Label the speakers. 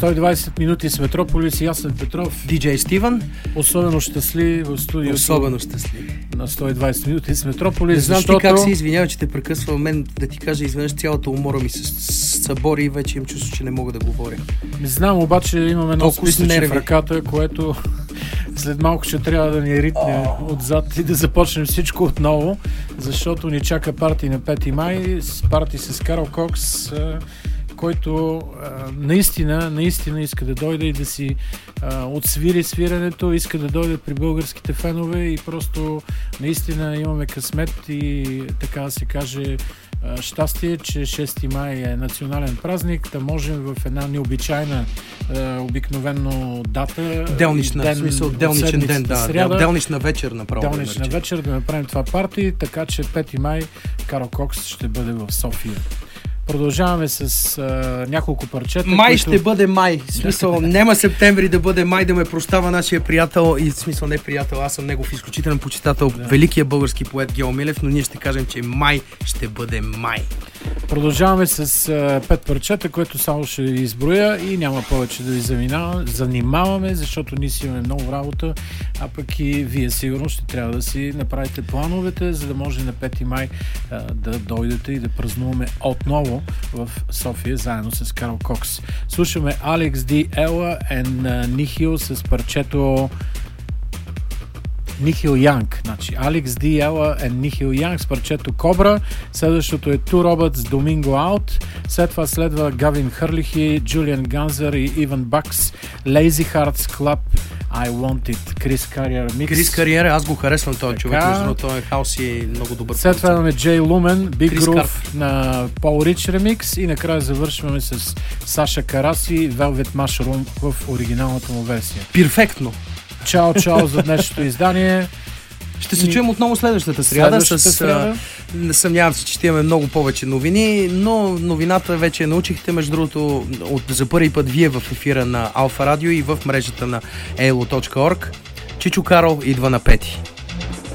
Speaker 1: 120 минути с Метрополис и Ясен Петров.
Speaker 2: Диджей Стивън.
Speaker 1: Особено щастлив в студиото.
Speaker 2: Особено щастлив.
Speaker 1: На 120 минути с Метрополис.
Speaker 2: Не знам
Speaker 1: защото...
Speaker 2: ти как се извинявам, че те прекъсва. Мен да ти кажа, изведнъж цялата умора ми се събори и вече имам чувство, че не мога да говоря.
Speaker 1: Не знам, обаче имам едно списъче в ръката, което след малко ще трябва да ни ритне отзад и да започнем всичко отново, защото ни чака парти на 5 май, парти с Карл Кокс, който наистина иска да дойде и да си отсвири свирането, иска да дойде при българските фенове и просто наистина имаме късмет и така да се каже щастие, че 6 май е национален празник, да можем в една необичайна обикновено дата,
Speaker 2: делнична ден,
Speaker 1: сряда,
Speaker 2: делнична вечер направо.
Speaker 1: Делнична вечер да направим това парти, така че 5 май Карл Кокс ще бъде в София. Продължаваме с няколко парчета.
Speaker 2: Май които... ще бъде май. В смисъл, няма септември да бъде май, да ме прощава нашия приятел. И в смисъл не приятел, аз съм негов изключителен почитател, великия български поет Гео Милев, но ние ще кажем, че май ще бъде май.
Speaker 1: Продължаваме с 5 парчета, което само ще ви изброя и няма повече да ви занимаваме, защото ние си имаме много работа, а пък и вие сигурно ще трябва да си направите плановете, за да може на 5 май да дойдете и да празнуваме отново в София, заедно с Карл Кокс. Слушаме Алекс Ди Ела и Нихил с парчето Нихил Янг. Значи Алекс Ди Ела и Нихил Янг с парчето Кобра. Следващото е Two Robots Доминго Аут. След това следва Гавин Хърлихи, Джулиан Ганзър и Иван Бакс. Lazy Hearts Club I Want It. Крис Кариер микс.
Speaker 2: Крис Кариер, аз го харесвам този човек, но той е хаос и е много добър.
Speaker 1: След това имаме Джей Лумен, Big Groove на Пол Рич ремикс и накрая завършваме с Саша Караси, Velvet Mushroom в оригиналната му версия.
Speaker 2: Перфектно!
Speaker 1: Чао за днешното издание.
Speaker 2: Ще се чуем отново следващата сряда. Не съмнявам се, че ще имаме много повече новини, но новината вече научихте. Между другото, за първи път вие в ефира на Алфа Радио и в мрежата на elo.org. Чичо Карл идва на 5.